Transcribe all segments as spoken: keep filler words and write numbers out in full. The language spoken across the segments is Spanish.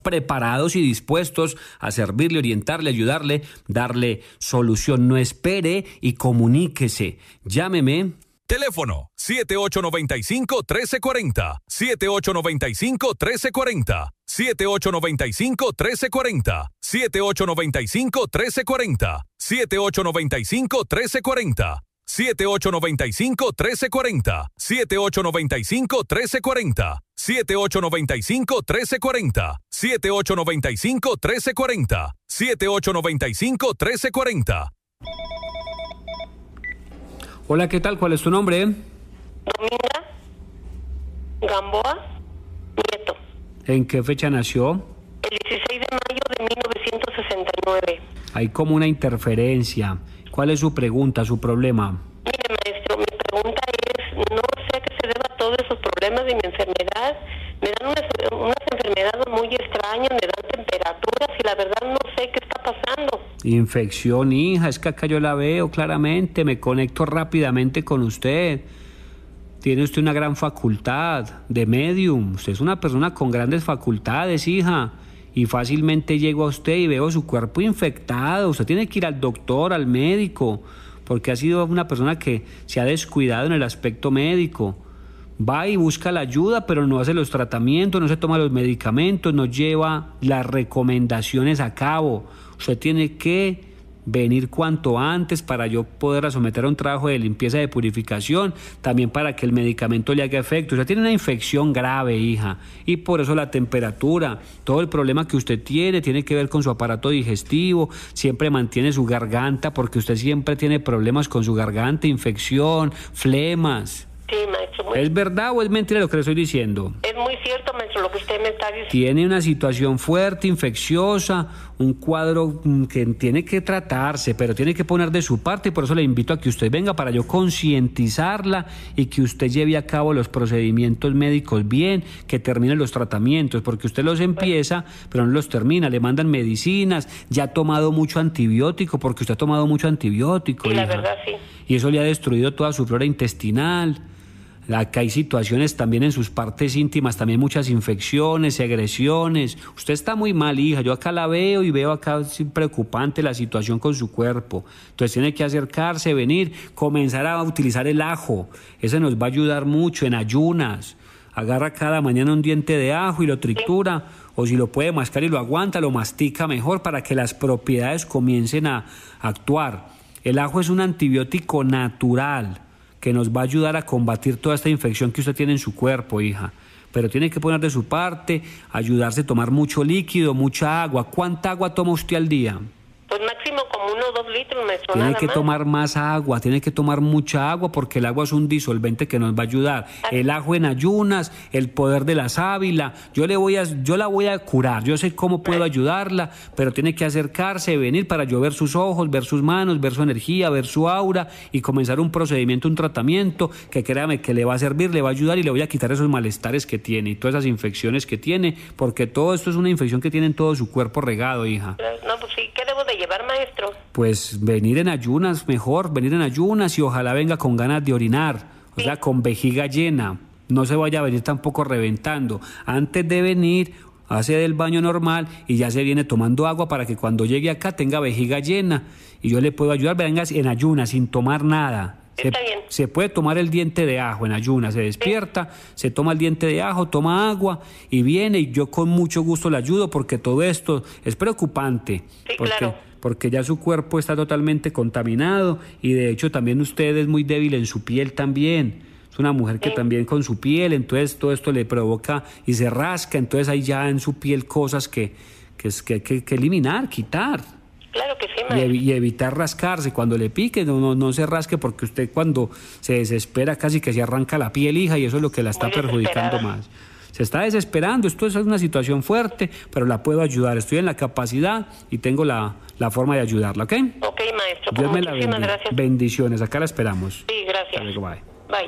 preparados y dispuestos a servirle, orientarle, ayudarle, darle solución. No espere y comuníquese. Llámeme. Teléfono siete ocho nueve cinco, uno tres cuatro cero, siete ocho nueve cinco, uno tres cuatro cero, siete ocho nueve cinco, uno tres cuatro cero, siete ocho nueve cinco, uno tres cuatro cero, siete ocho nueve cinco, uno tres cuatro cero, siete ocho nueve cinco, uno tres cuatro cero, siete ocho nueve cinco, uno tres cuatro cero, siete ocho nueve cinco, uno tres cuatro cero, siete ocho nueve cinco, uno tres cuatro cero, siete ocho nueve cinco, uno tres cuatro cero. Hola, ¿qué tal? ¿Cuál es tu nombre? Dominga Gamboa Nieto. ¿En qué fecha nació? El dieciséis de mayo de mil novecientos sesenta y nueve. Hay como una interferencia. ¿Cuál es su pregunta, su problema? Mire, maestro, mi pregunta es, no sé a qué se deba todos esos problemas de mi enfermedad. Me dan unas, unas enfermedades muy extrañas, me dan temperaturas y la verdad no sé qué está pasando. Infección, hija, es que acá yo la veo claramente, me conecto rápidamente con usted. Tiene usted una gran facultad de medium, usted es una persona con grandes facultades, hija, y fácilmente llego a usted y veo su cuerpo infectado. Usted tiene que ir al doctor, al médico, porque ha sido una persona que se ha descuidado en el aspecto médico. Va y busca la ayuda, pero no hace los tratamientos, no se toma los medicamentos, no lleva las recomendaciones a cabo. Usted tiene que venir cuanto antes para yo poder someter a un trabajo de limpieza, de purificación, también para que el medicamento le haga efecto. Usted tiene una infección grave, hija, y por eso la temperatura, todo el problema que usted tiene, tiene que ver con su aparato digestivo, siempre mantiene su garganta, porque usted siempre tiene problemas con su garganta, infección, flemas. Sí, maestro. Muy... ¿Es verdad o es mentira lo que le estoy diciendo? Es muy cierto, maestro, lo que usted me está diciendo. Tiene una situación fuerte, infecciosa, un cuadro que tiene que tratarse, pero tiene que poner de su parte, y por eso le invito a que usted venga para yo concientizarla y que usted lleve a cabo los procedimientos médicos bien, que termine los tratamientos, porque usted los empieza, pero no los termina, le mandan medicinas, ya ha tomado mucho antibiótico, porque usted ha tomado mucho antibiótico. Sí, la hija. verdad, sí. Y eso le ha destruido toda su flora intestinal. Acá hay situaciones también en sus partes íntimas, también muchas infecciones, agresiones. Usted está muy mal, hija. Yo acá la veo y veo acá sí, preocupante la situación con su cuerpo. Entonces tiene que acercarse, venir, comenzar a utilizar el ajo. Ese nos va a ayudar mucho en ayunas. Agarra cada mañana un diente de ajo y lo tritura, o si lo puede mascar y lo aguanta, lo mastica mejor para que las propiedades comiencen a actuar. El ajo es un antibiótico natural que nos va a ayudar a combatir toda esta infección que usted tiene en su cuerpo, hija. Pero tiene que poner de su parte, ayudarse a tomar mucho líquido, mucha agua. ¿Cuánta agua toma usted al día? Pues máximo como uno o dos litros, maestro. Tiene nada que más. tomar más agua, tiene que tomar mucha agua, porque el agua es un disolvente que nos va a ayudar. El ajo en ayunas, el poder de la sábila, yo le voy a, yo la voy a curar, yo sé cómo puedo ayudarla, pero tiene que acercarse, venir para yo ver sus ojos, ver sus manos, ver su energía, ver su aura y comenzar un procedimiento, un tratamiento que créame que le va a servir, le va a ayudar y le voy a quitar esos malestares que tiene y todas esas infecciones que tiene, porque todo esto es una infección que tiene en todo su cuerpo regado, hija. No, pues sí, ¿qué debo de llevar, maestro? Pues venir en ayunas mejor, venir en ayunas y ojalá venga con ganas de orinar, o sí. sea, con vejiga llena, no se vaya a venir tampoco reventando. Antes de venir, hace el baño normal y ya se viene tomando agua para que cuando llegue acá tenga vejiga llena y yo le puedo ayudar, venga en ayunas, sin tomar nada. Está se, bien. Se puede tomar el diente de ajo en ayunas, se despierta, sí. Se toma el diente de ajo, toma agua y viene y yo con mucho gusto le ayudo porque todo esto es preocupante. Sí, porque, claro. Porque ya su cuerpo está totalmente contaminado y de hecho también usted es muy débil en su piel también. Es una mujer que sí. también con su piel, entonces todo esto le provoca y se rasca, entonces hay ya en su piel cosas que, que, que, que, que eliminar, quitar. Claro que sí, Y, ev- y evitar rascarse. Cuando le pique, no, no, no se rasque porque usted cuando se desespera casi que se arranca la piel, hija, y eso es lo que la está Muy perjudicando desesperada. más. Se está desesperando, esto es una situación fuerte, pero la puedo ayudar. Estoy en la capacidad y tengo la, la forma de ayudarla, ¿ok? Ok, maestro, pues Dios me la muchísimas bendiga. gracias. Bendiciones, acá la esperamos. Sí, gracias. Hasta luego, bye. Bye.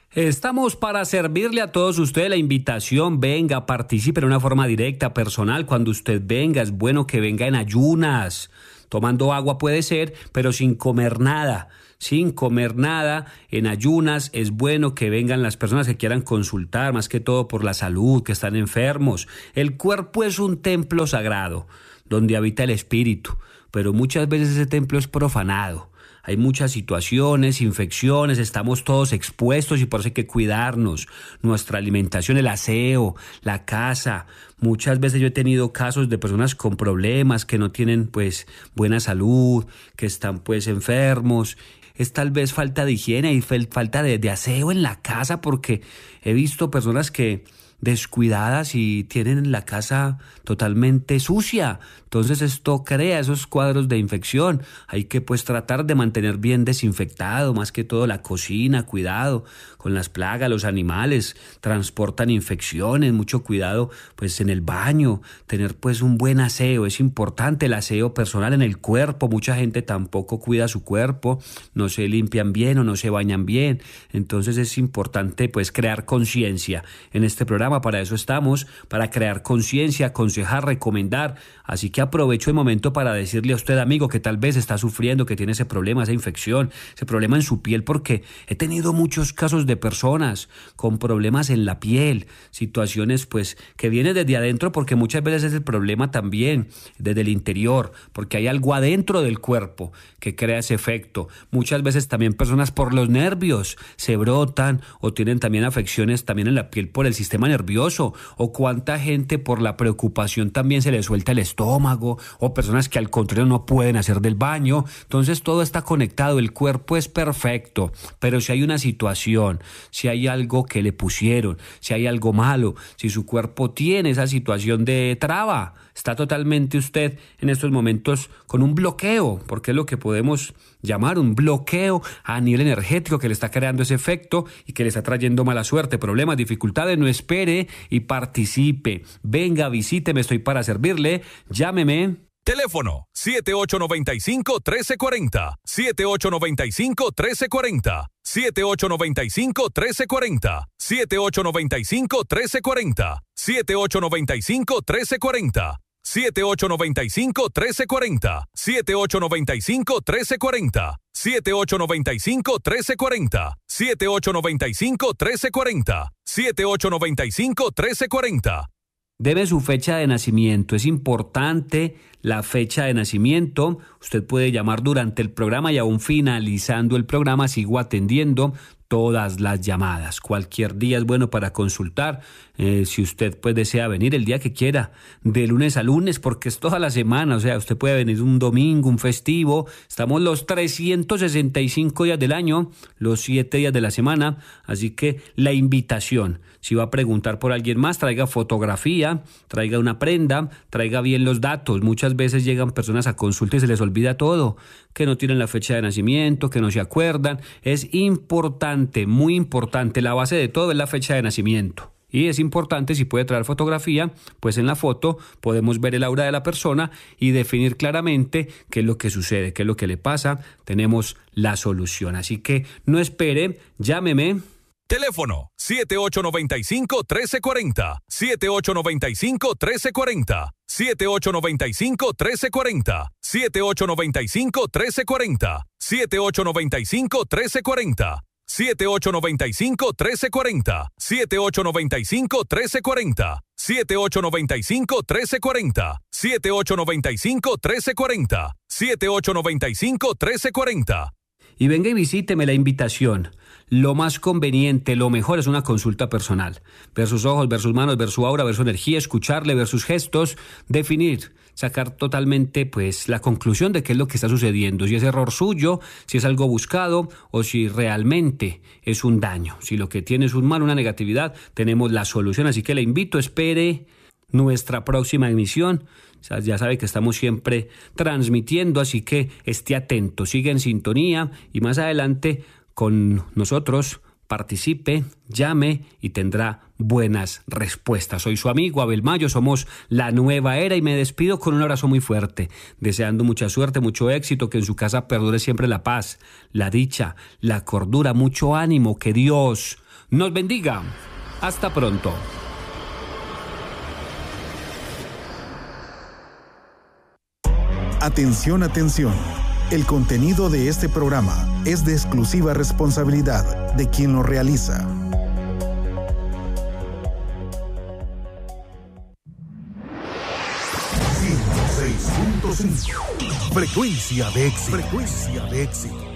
Estamos para servirle a todos ustedes. La invitación, venga, participe de una forma directa, personal. Cuando usted venga, es bueno que venga en ayunas. Tomando agua puede ser, pero sin comer nada. Sin comer nada, en ayunas, es bueno que vengan las personas que quieran consultar, más que todo por la salud, que están enfermos. El cuerpo es un templo sagrado, donde habita el espíritu, pero muchas veces ese templo es profanado. Hay muchas situaciones, infecciones, estamos todos expuestos y por eso hay que cuidarnos. Nuestra alimentación, el aseo, la casa. Muchas veces yo he tenido casos de personas con problemas que no tienen pues buena salud, que están pues enfermos. Es tal vez falta de higiene y falta de, de aseo en la casa, porque he visto personas que descuidadas y tienen la casa totalmente sucia. Entonces esto crea esos cuadros de infección. Hay que pues tratar de mantener bien desinfectado, más que todo la cocina, cuidado con las plagas, los animales transportan infecciones, mucho cuidado pues en el baño, tener pues un buen aseo, es importante el aseo personal en el cuerpo. Mucha gente tampoco cuida su cuerpo, no se limpian bien o no se bañan bien. Entonces es importante pues crear conciencia en este programa. Para eso estamos, para crear conciencia, aconsejar, recomendar. Así que aprovecho el momento para decirle a usted, amigo, que tal vez está sufriendo, que tiene ese problema, esa infección, ese problema en su piel, porque he tenido muchos casos de personas con problemas en la piel, situaciones pues que vienen desde adentro, porque muchas veces es el problema también desde el interior, porque hay algo adentro del cuerpo que crea ese efecto. Muchas veces también personas por los nervios se brotan o tienen también afecciones también en la piel por el sistema nervioso, o cuánta gente por la preocupación también se le suelta el estómago, o personas que al contrario no pueden hacer del baño. Entonces todo está conectado, el cuerpo es perfecto, pero si hay una situación, si hay algo que le pusieron, si hay algo malo, si su cuerpo tiene esa situación de traba, está totalmente usted en estos momentos con un bloqueo, porque es lo que podemos llamar un bloqueo a nivel energético que le está creando ese efecto y que le está trayendo mala suerte, problemas, dificultades. No espere y participe. Venga, visíteme, estoy para servirle. Llámeme. Teléfono siete ocho nueve cinco, uno tres cuatro cero, siete ocho nueve cinco, uno tres cuatro cero, siete ocho nueve cinco, uno tres cuatro cero, siete ocho nueve cinco, uno tres cuatro cero, siete ocho nueve cinco, uno tres cuatro cero, siete ocho nueve cinco, uno tres cuatro cero, siete ocho nueve cinco, uno tres cuatro cero, siete ocho nueve cinco, uno tres cuatro cero, siete ocho nueve cinco, uno tres cuatro cero, siete ocho nueve cinco, uno tres cuatro cero. Debe su fecha de nacimiento, es importante la fecha de nacimiento. Usted puede llamar durante el programa y aún finalizando el programa sigo atendiendo todas las llamadas. Cualquier día es bueno para consultar, eh, si usted pues desea venir el día que quiera, de lunes a lunes, porque es toda la semana. O sea, usted puede venir un domingo, un festivo. Estamos los trescientos sesenta y cinco días del año, los siete días de la semana. Así que la invitación, si va a preguntar por alguien más, traiga fotografía, traiga una prenda, traiga bien los datos. Muchas veces llegan personas a consulta y se les olvida todo, que no tienen la fecha de nacimiento, que no se acuerdan. Es importante, muy importante, la base de todo es la fecha de nacimiento. Y es importante, si puede traer fotografía, pues en la foto podemos ver el aura de la persona y definir claramente qué es lo que sucede, qué es lo que le pasa. Tenemos la solución. Así que no espere, llámeme. Teléfono siete ocho nueve cinco, uno tres cuatro cero, siete ocho nueve cinco, uno tres cuatro cero, siete ocho nueve cinco, uno tres cuatro cero, siete ocho nueve cinco, uno tres cuatro cero, siete ocho nueve cinco, uno tres cuatro cero, siete ocho nueve cinco, uno tres cuatro cero, siete ocho nueve cinco, uno tres cuatro cero, siete ocho nueve cinco, uno tres cuatro cero, siete ocho nueve cinco, uno tres cuatro cero, siete ocho nueve cinco, uno tres cuatro cero. Y venga y visíteme. La invitación, lo más conveniente, lo mejor es una consulta personal. Ver sus ojos, ver sus manos, ver su aura, ver su energía, escucharle, ver sus gestos, definir, sacar totalmente pues la conclusión de qué es lo que está sucediendo, si es error suyo, si es algo buscado o si realmente es un daño. Si lo que tiene es un mal, una negatividad, tenemos la solución. Así que le invito, espere nuestra próxima emisión. O sea, ya sabe que estamos siempre transmitiendo, así que esté atento, siga en sintonía y más adelante con nosotros participe, llame y tendrá buenas respuestas. Soy su amigo Abel Mayo, somos La Nueva Era y me despido con un abrazo muy fuerte, deseando mucha suerte, mucho éxito, que en su casa perdure siempre la paz, la dicha, la cordura, mucho ánimo, que Dios nos bendiga. Hasta pronto. Atención, atención. El contenido de este programa es de exclusiva responsabilidad de quien lo realiza. ciento seis punto cinco. Frecuencia de éxito. Frecuencia de éxito.